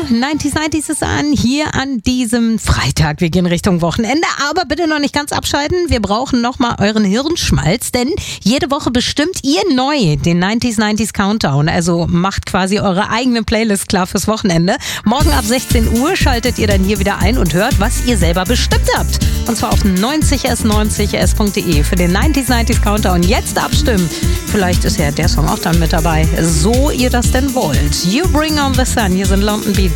90s ist an, hier an diesem Freitag. Wir gehen Richtung Wochenende, aber bitte noch nicht ganz abschalten. Wir brauchen nochmal euren Hirnschmalz, denn jede Woche bestimmt ihr neu den 90s Countdown. Also macht quasi eure eigene Playlist klar fürs Wochenende. Morgen ab 16 Uhr schaltet ihr dann hier wieder ein und hört, was ihr selber bestimmt habt. Und zwar auf 90s90s.de für den 90s Countdown. Jetzt abstimmen. Vielleicht ist ja der Song auch dann mit dabei, so ihr das denn wollt. You Bring on the Sun, hier sind London Beat.